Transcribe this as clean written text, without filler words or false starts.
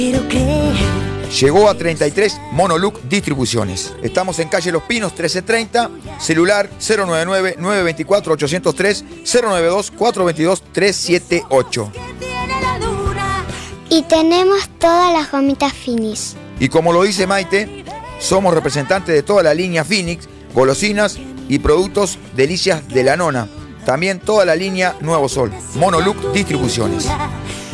Llegó a 33 Monoluc Distribuciones. Estamos en calle Los Pinos 1330, celular 099-924-803, 092-422-378. Y tenemos todas las gomitas Finis. Y como lo dice Maite, somos representantes de toda la línea Phoenix, golosinas y productos Delicias de la Nona. También toda la línea Nuevo Sol. Monoluc Distribuciones.